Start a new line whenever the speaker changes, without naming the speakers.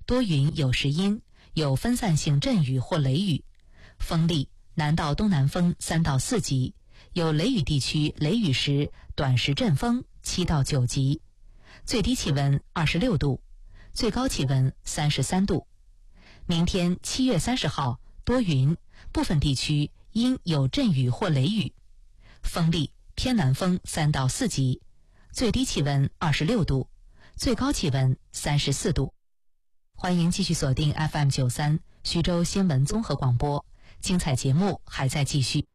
多云有时阴，有分散性阵雨或雷雨，风力南到东南风3到4级，有雷雨地区雷雨时短时阵风7到9级，最低气温26度，最高气温33度。明天7月30号多云，部分地区阴有阵雨或雷雨，风力偏南风3到4级，最低气温26度，最高气温34度。欢迎继续锁定 FM93 徐州新闻综合广播，精彩节目还在继续。